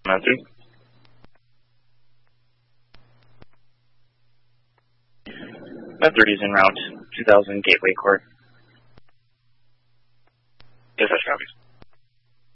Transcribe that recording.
103. 530 is en route, 2000 Gateway Court.